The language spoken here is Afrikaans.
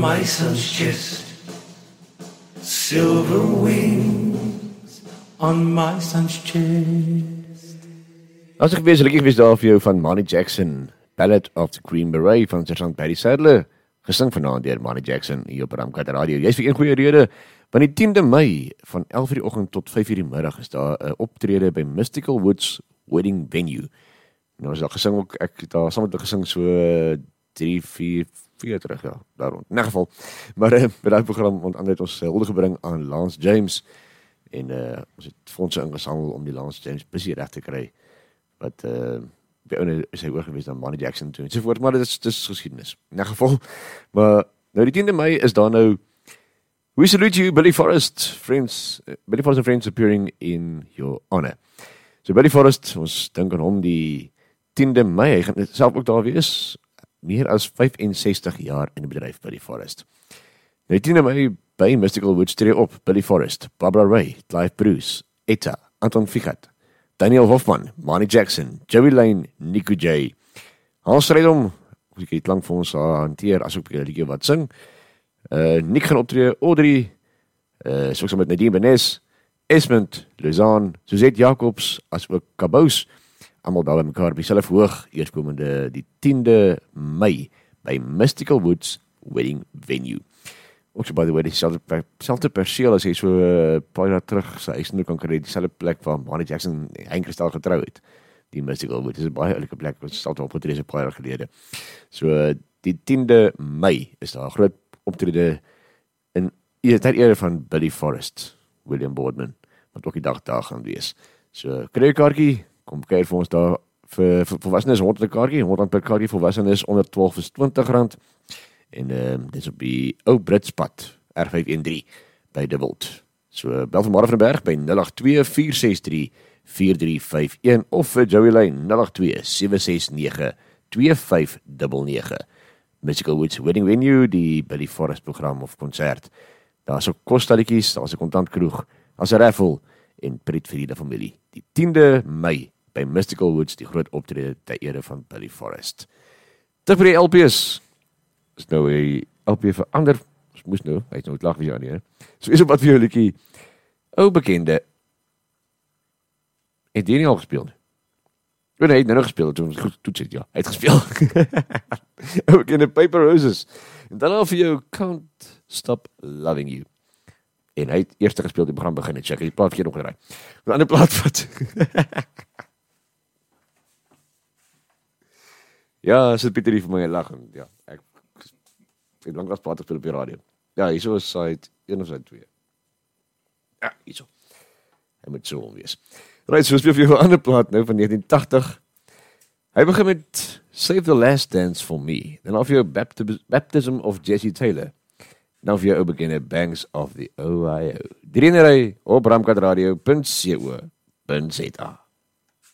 My son's chest, silver wings on my son's chest. As ek wees daar vir jou van Manny Jackson, Ballad of the Green Beret van Sergeant Barry Sadler, gesing vanaand deur Manny Jackson hier op Ramkat Radio. Jy's vir een goeie rede, want die 10de Mei van 11:00 die oggend tot 5:00 die middag is daar 'n optrede by Mystical Woods Wedding Venue. Nou is daar gesing ook, ek daar saam met gesing so 3-4 terug, ja, daar rond. In 'n geval, maar by daai program het ons hulde gebring aan Lance James en ons het fondse ingesamel om die Lance James busie reg te kry. Wat by ouene is hy oorgewees aan Manny Jackson toe, ensovoort, maar dit is geschiedenis. In 'n geval, maar nou die 10de Mei is daar nou We salute you, Billy Forrest, friends, Billy Forrest and friends appearing in your honor. So Billy Forrest, ons dink aan hom die 10de Mei, hy gaan self ook daar wees, meer as 65 jaar in die bedryf, Billy Forrest. Nou die 10de Mei by Mystical Woods tree op Billy Forrest, Barbara Ray, Clive Bruce, Etta, Anton Figat, Daniel Hoffman, Manny Jackson, Joey Lane, Nico J. Hans Strydom, ek het lang vir ons hanteer, as ook 'n liedjie wat sing. Nick gaan optree, Audrey, soos met Nadine Benes, Esmond, Luzaan, Suzette Jacobs, as ook Kabous, almal daar by mekaar, by self hoog, eerskomende die 10de Mei, by Mystical Woods Wedding Venue. Ook so by the way, die selfde perseel as hy so paar jaar terug, sy huis kan kry, die selfde plek waar Manny Jackson en Hein Kristal getrou het, die Mystical Woods, is 'n baie oulike plek, wat selfde opgetree is 'n paar jaar gelede. So, die 10de Mei is daar 'n groot optrede in ter ere van Billy Forrest, William Boardman, wat ook die dag daar gaan wees. So, kry 'n kaartjie, kom kyk vir ons daar, vir volwassenes R100 kaartjie, R100 per kaartjie, volwassenes onder 12 is R20, en dit is op die Ou Britspad, R513, by De Wild. So, bel vanmôre van die berg by 082-463-4351, of vir Joey Lane, 082-769-2599. Mystical Woods Wedding Venue, die Billy Forrest program of concert. Daar is ook kostalletjies, daar is 'n kontantkroeg, as 'n raffle en pret vir die familie. Die 10de Mei by Mystical Woods, die groot optrede ter ere van Billy Forrest. Terug by die LP's. Is nou 'n LP verander, ons moes nou, hy het nou klag vir jou nie, so is op wat vir jou liedjie, ou bekende, het die nie al gespeel nie? Nee, hy het nou nog gespeel, toen ons goed toets het, ja, hy het gespeel. Ook in the Paper Roses. En dan al vir jou Can't Stop Loving You. En hy het eerst gespeeld, die program begin het, check, die plaat verkeerd opgedraai. Een ander plaat wat. Ja, sit Pieter hier vir my en lach, en ja, ek het lang plaat gespeel op die radio. Ja, hierso is side 1 of side 2. Ja, hierso. Hy moet so omwees. Right, so speel vir jou 'n ander plaat nou van 1980. Hy begin met Save the Last Dance for Me. Dan af jou Baptism of Jesse Taylor. Dan vir jou ou bekende Banks of the OIO. 3 op ramkatradio.co.za.